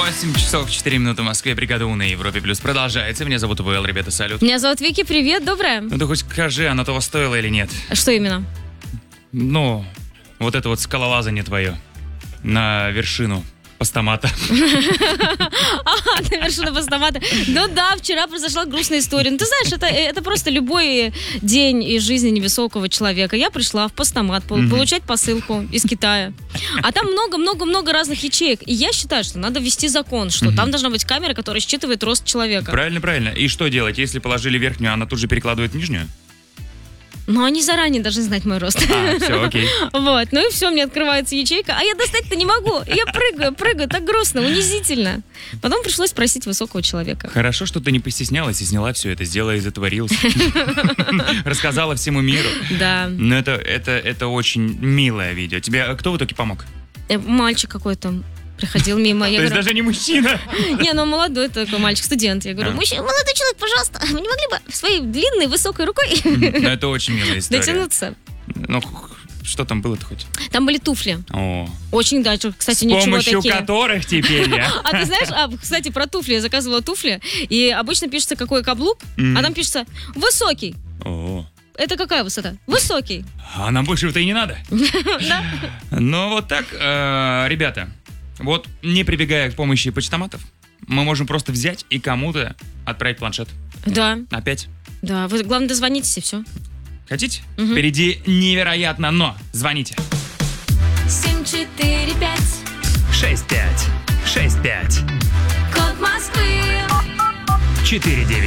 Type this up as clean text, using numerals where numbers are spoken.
8 часов 4 минуты в Москве. Бригада У на Европе Плюс продолжается. Меня зовут ВЛ, ребята, салют. Меня зовут Вики, привет, доброе. Ну ты хоть скажи, оно того стоило или нет? Что именно? Ну, вот это вот скалолазание твое на вершину постамата. На вершину постамата. Ну да, вчера произошла грустная история. Ну ты знаешь, это просто любой день из жизни невысокого человека. Я пришла в постамат получать посылку из Китая. А там много-много-много разных ячеек. И я считаю, что надо ввести закон, что там должна быть камера, которая считывает рост человека. Правильно. И что делать, если положили верхнюю, она тут же перекладывает нижнюю? Но они заранее должны знать мой рост. Все, окей. Вот, ну и все, мне открывается ячейка, а я достать-то не могу. Я прыгаю, так грустно, унизительно. Потом пришлось просить высокого человека. Хорошо, что ты не постеснялась и сняла все это, сделала из этого рилс. Рассказала всему миру. Да. Но это очень милое видео. Тебе кто в итоге помог? Мальчик какой-то приходил мимо. То есть даже не мужчина? Не, ну молодой такой мальчик, студент. Я говорю, молодой человек, пожалуйста, вы не могли бы своей длинной, высокой рукой Ну, это очень милая история. дотянуться? Ну, что там было-то хоть? Там были туфли. О. Очень даже, кстати, С ничего помощью такие. которых теперь я... А ты знаешь, кстати, про туфли. Я заказывала туфли, и обычно пишется, какой каблук, а там пишется «высокий». О. Это какая высота? Высокий. А нам больше-то и не надо. Да. Ну, вот так, ребята, вот не прибегая к помощи почтоматов, мы можем просто взять и кому-то отправить планшет. Да, Опять. да. Вы, главное, дозвонитесь и все. Хотите? Впереди невероятно, но звоните. 745. 65 65 Код Москвы. 49.